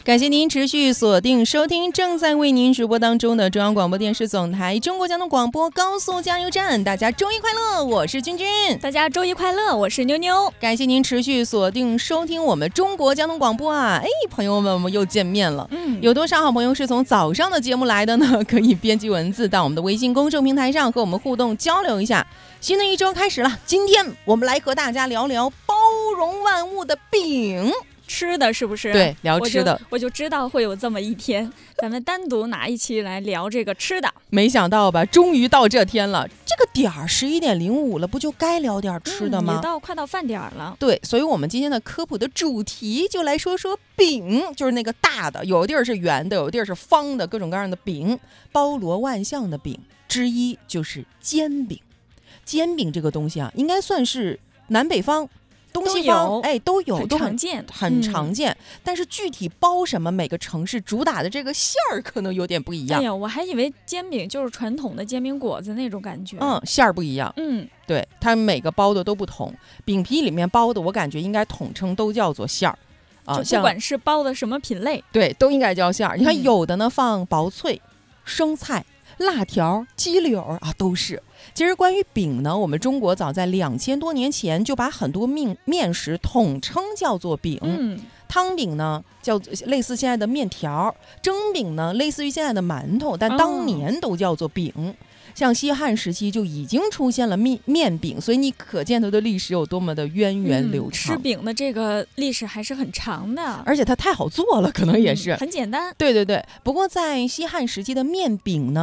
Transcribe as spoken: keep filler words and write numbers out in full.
感谢您持续锁定收听正在为您直播当中的中央广播电视总台中国交通广播高速加油站。大家周一快乐，我是君君。 大家周一快乐，我是妞妞。 感谢您持续锁定收听我们中国交通广播啊！哎，朋友们，我们又见面了。嗯，有多少好朋友是从早上的节目来的呢？可以编辑文字到我们的微信公众平台上和我们互动交流一下。新的一周开始了，今天我们来和大家聊聊包容万物的饼。 吃的是不是？ 对，聊吃的。 我就, 我就知道会有这么一天，咱们单独拿一期来聊这个吃的。 没想到吧，终于到这天了。这个点儿十一点零五了，不就该聊点吃的吗？ 嗯、也到快到饭点了。 对，所以我们今天的科普的主题就来说说饼，就是那个大的，有地儿是圆的，有地儿是方的，各种各样的饼，包罗万象的饼之一就是煎饼。煎饼这个东西啊，应该算是南北方。东西方哎都有， 很常见， 都很, 很常见、嗯。但是具体包什么，每个城市主打的这个馅儿可能有点不一样。 哎呀，我还以为煎饼就是传统的煎饼果子那种感觉。 嗯，馅儿不一样。 嗯， 对，它每个包的都不同。饼皮里面包的，我感觉应该统称都叫做馅儿啊，就不管是包的什么品类， 对，都应该叫馅儿。你看，有的呢放薄脆、生菜、辣条、鸡柳啊，都是。其实关于饼呢，我们中国早在两千多年前就把很多面面食统称叫做饼。 嗯， 汤饼呢叫类似现在的面条，蒸饼呢类似于现在的馒头，但当年都叫做饼。哦，像西汉时期就已经出现了面面饼，所以你可见它的历史有多么的源远流长。 嗯、吃饼的这个历史还是很长的， 而且它太好做了，可能也是、 嗯、很简单。 对对对，不过在西汉时期的面饼呢。